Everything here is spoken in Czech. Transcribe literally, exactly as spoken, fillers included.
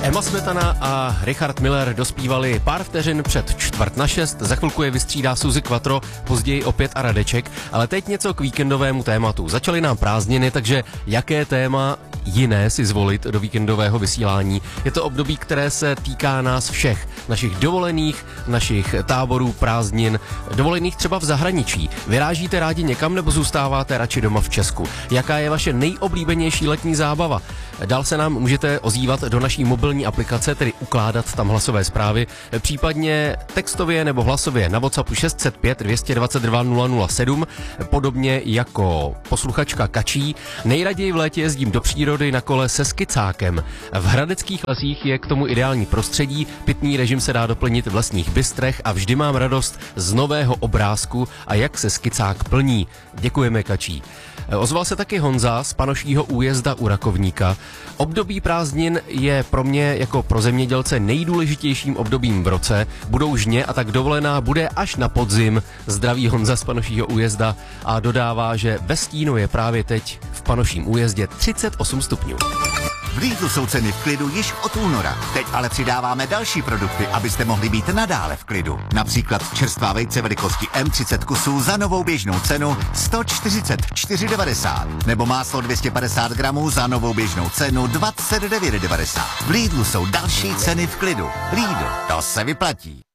Emma Smetana a Richard Miller dospívali pár vteřin před čtvrt na šest, za chvilku je vystřídá Suzy Quattro, později opět a Radeček, ale teď něco k víkendovému tématu. Začaly nám prázdniny, takže jaké téma jiné si zvolit do víkendového vysílání? Je to období, které se týká nás všech, našich dovolených, našich táborů, prázdnin, dovolených třeba v zahraničí. Vyrážíte rádi někam nebo zůstáváte radši doma v Česku? Jaká je vaše nejoblíbenější letní zábava? Dál se nám můžete ozývat do naší mobilní aplikace, tedy ukládat tam hlasové zprávy, případně textově nebo hlasově na WhatsAppu šest set pět dvě dvacet dva nula nula sedm, podobně jako posluchačka Kačí. Nejraději v létě jezdím do přírody na kole se skicákem. V hradeckých lesích je k tomu ideální prostředí, pitný režim se dá doplnit v lesních bystrech a vždy mám radost z nového obrázku a jak se skicák plní. Děkujeme, Kačí. Ozval se taky Honza z Panošího Újezda u Rakovníka. Období prázdnin je pro mě jako pro zemědělce nejdůležitějším obdobím v roce. Budou žně a tak dovolená bude až na podzim. Zdraví Honza z Panošího Újezda a dodává, že ve stínu je právě teď v Panoším Újezdě třicet osm stupňů. V Lidlu jsou ceny v klidu již od února. Teď ale přidáváme další produkty, abyste mohli být nadále v klidu. Například čerstvá vejce velikosti M třicet kusů za novou běžnou cenu sto čtyřicet čtyři devadesát. Nebo máslo dvě stě padesát gramů za novou běžnou cenu dvacet devět devadesát. V Lidlu jsou další ceny v klidu. Lidl, to se vyplatí.